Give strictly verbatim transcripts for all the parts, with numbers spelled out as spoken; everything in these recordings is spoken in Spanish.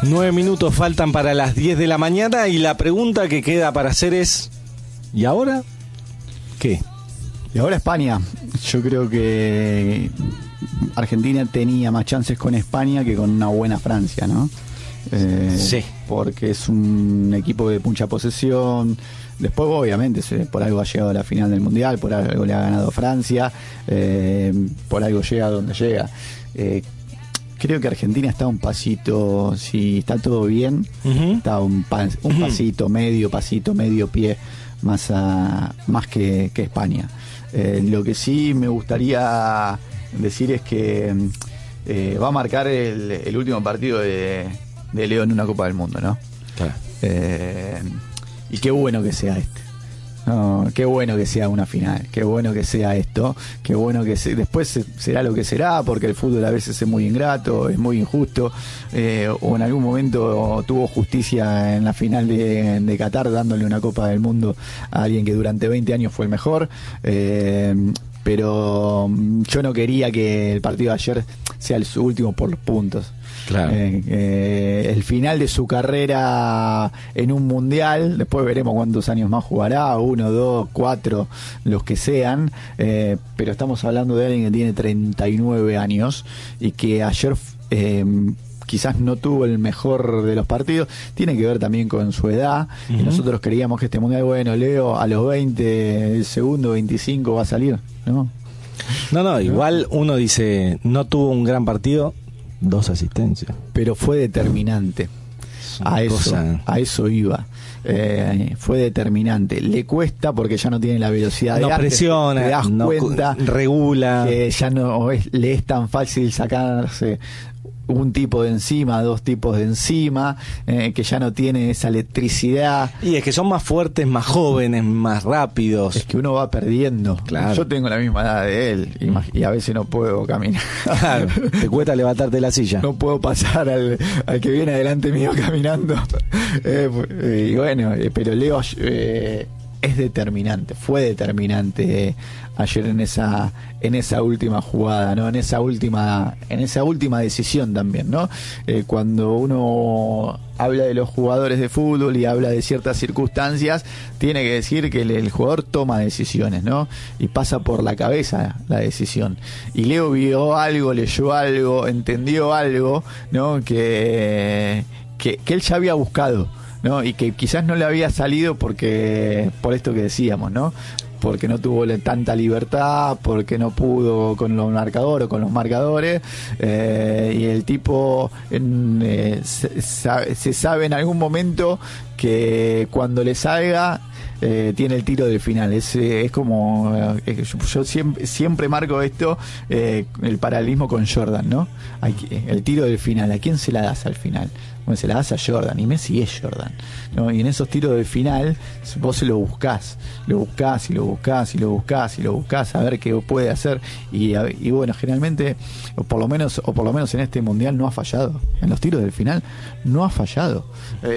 Nueve minutos faltan para las diez de la mañana y la pregunta que queda para hacer es: ¿y ahora qué? Y ahora España. Yo creo que Argentina tenía más chances con España que con una buena Francia, ¿no? Eh, sí. Porque es un equipo de mucha posesión. Después, obviamente, por algo ha llegado a la final del Mundial, por algo le ha ganado Francia, eh, por algo llega a donde llega. Eh, Creo que Argentina está un pasito, si está todo bien, uh-huh. está un, pa, un pasito, medio pasito, medio pie más a, más que, que España. Eh, lo que sí me gustaría decir es que eh, va a marcar el, el último partido de, de Leo en una Copa del Mundo, ¿no? Claro. Eh, y qué bueno que sea este. No, qué bueno que sea una final, qué bueno que sea esto, qué bueno que se, después se, será lo que será, porque el fútbol a veces es muy ingrato, es muy injusto, eh, o en algún momento tuvo justicia en la final de, de Qatar dándole una Copa del Mundo a alguien que durante veinte años fue el mejor, eh, pero yo no quería que el partido de ayer sea el último por los puntos. Claro. Eh, eh, el final de su carrera en un mundial, después veremos cuántos años más jugará, uno, dos, cuatro, los que sean, eh, pero estamos hablando de alguien que tiene treinta y nueve años y que ayer eh, quizás no tuvo el mejor de los partidos, tiene que ver también con su edad, uh-huh. y nosotros creíamos que este mundial, bueno, Leo a los veinte, el segundo, veinticinco va a salir, ¿no? No, no, igual uno dice, no tuvo un gran partido, dos asistencias. Pero fue determinante. A eso, cosa... a eso iba. Eh, fue determinante. Le cuesta porque ya no tiene la velocidad no de antes. Presiona, te das no cuenta, regula. Que ya no es, le es tan fácil sacarse un tipo de encima, dos tipos de encima, eh, que ya no tiene esa electricidad. Y es que son más fuertes, más jóvenes, más rápidos. Es que uno va perdiendo. Claro. Yo tengo la misma edad de él y, y a veces no puedo caminar. Claro, te cuesta levantarte de la silla. No puedo pasar al, al que viene adelante mío caminando. Eh, y bueno, eh, pero Leo eh, es determinante, fue determinante eh, ayer en esa en esa última jugada, ¿no? En esa última en esa última decisión también, ¿no? Eh, cuando uno habla de los jugadores de fútbol y habla de ciertas circunstancias, tiene que decir que el, el jugador toma decisiones, ¿no? Y pasa por la cabeza la decisión. Y Leo vio algo, leyó algo, entendió algo, ¿no? Que que, que él ya había buscado, ¿no? Y que quizás no le había salido porque por esto que decíamos, ¿no? Porque no tuvo tanta libertad, porque no pudo con los marcadores o con los marcadores, eh, y el tipo en, eh, se, sabe, se sabe en algún momento que cuando le salga eh, tiene el tiro del final. Es, es como eh, yo, yo siempre, siempre marco esto, eh, el paralelismo con Jordan, ¿no? Hay, el tiro del final, ¿a quién se la das al final? Bueno, se la das a Jordan, y Messi es Jordan, ¿no? Y en esos tiros del final vos se lo buscás, lo buscás y lo buscás y lo buscás y lo buscás a ver qué puede hacer, y, y bueno, generalmente, o por lo menos o por lo menos en este mundial no ha fallado, en los tiros del final no ha fallado,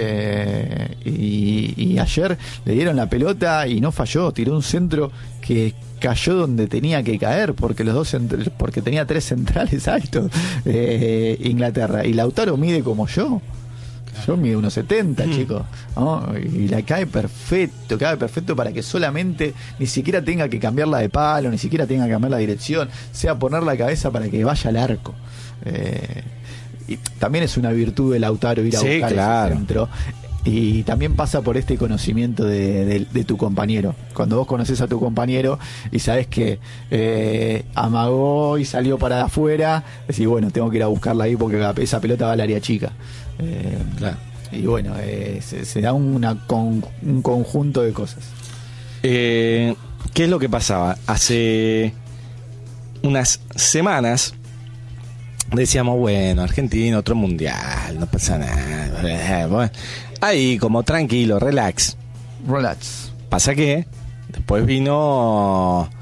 eh, y, y ayer le dieron la pelota y no falló, tiró un centro que cayó donde tenía que caer, porque los dos porque tenía tres centrales altos, eh, Inglaterra, y Lautaro mide como yo. Yo mido unos setenta, mm. chicos, ¿no? Y la cae perfecto, cae perfecto para que solamente ni siquiera tenga que cambiarla de palo, ni siquiera tenga que cambiar la dirección, sea poner la cabeza para que vaya al arco. Eh, y también es una virtud de Lautaro ir a sí, buscar claro. ese centro. Y también pasa por este conocimiento de, de, de tu compañero. Cuando vos conoces a tu compañero y sabés que eh, amagó y salió para afuera, decís, bueno, tengo que ir a buscarla ahí porque esa pelota va al área chica. Eh, claro. Y bueno, eh, se, se da una con, un conjunto de cosas. Eh, ¿Qué es lo que pasaba? Hace unas semanas decíamos, bueno, Argentina, otro mundial, no pasa nada. Bueno, ahí como tranquilo, relax. Relax. Pasa que después vino